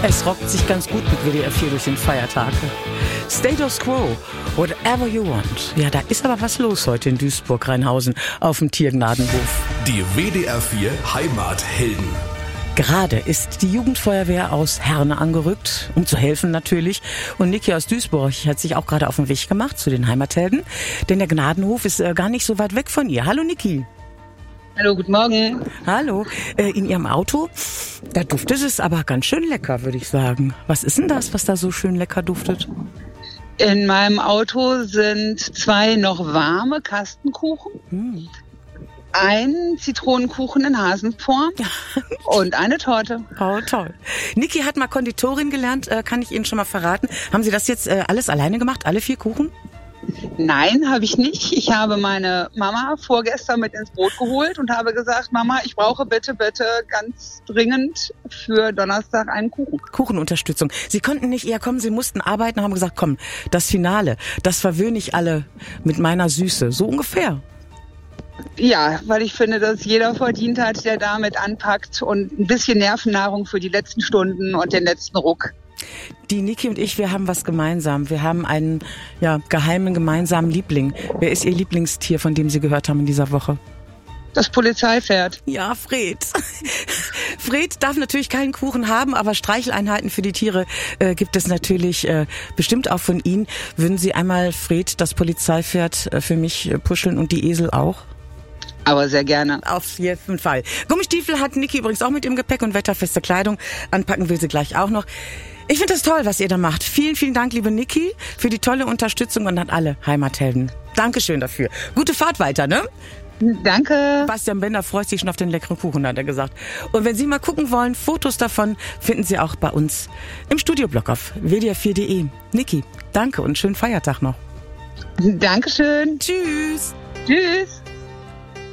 Es rockt sich ganz gut mit WDR 4 durch den Feiertag. Status Quo, whatever you want. Ja, da ist aber was los heute in Duisburg-Rheinhausen auf dem Tiergnadenhof. Die WDR 4 Heimathelden. Gerade ist die Jugendfeuerwehr aus Herne angerückt, um zu helfen natürlich. Und Niki aus Duisburg hat sich auch gerade auf den Weg gemacht zu den Heimathelden. Denn der Gnadenhof ist gar nicht so weit weg von ihr. Hallo Niki. Hallo, guten Morgen. Hallo. In Ihrem Auto, da duftet es aber ganz schön lecker, würde ich sagen. Was ist denn das, was da so schön lecker duftet? In meinem Auto sind 2 noch warme Kastenkuchen, ein Zitronenkuchen in Hasenform und eine Torte. Oh, toll. Niki hat mal Konditorin gelernt, kann ich Ihnen schon mal verraten. Haben Sie das jetzt alles alleine gemacht, alle 4 Kuchen? Nein, habe ich nicht. Ich habe meine Mama vorgestern mit ins Boot geholt und habe gesagt, Mama, ich brauche bitte ganz dringend für Donnerstag einen Kuchen. Kuchenunterstützung. Sie konnten nicht eher kommen, Sie mussten arbeiten, haben gesagt, komm, das Finale, das verwöhne ich alle mit meiner Süße. So ungefähr. Ja, weil ich finde, dass jeder verdient hat, der damit anpackt und ein bisschen Nervennahrung für die letzten Stunden und den letzten Ruck. Die Niki und ich, wir haben was gemeinsam. Wir haben einen geheimen gemeinsamen Liebling. Wer ist Ihr Lieblingstier, von dem Sie gehört haben in dieser Woche? Das Polizeipferd. Ja, Fred. Fred darf natürlich keinen Kuchen haben, aber Streicheleinheiten für die Tiere gibt es natürlich bestimmt auch von Ihnen. Würden Sie einmal Fred, das Polizeipferd, für mich puscheln und die Esel auch? Aber sehr gerne. Auf jeden Fall. Gummistiefel hat Niki übrigens auch mit im Gepäck und wetterfeste Kleidung. Anpacken will sie gleich auch noch. Ich finde das toll, was ihr da macht. Vielen, vielen Dank, liebe Niki, für die tolle Unterstützung und an alle Heimathelden. Dankeschön dafür. Gute Fahrt weiter, ne? Danke. Bastian Bender freut sich schon auf den leckeren Kuchen, hat er gesagt. Und wenn Sie mal gucken wollen, Fotos davon finden Sie auch bei uns im Studioblog auf wdr4.de. Niki, danke und schönen Feiertag noch. Dankeschön. Tschüss. Tschüss.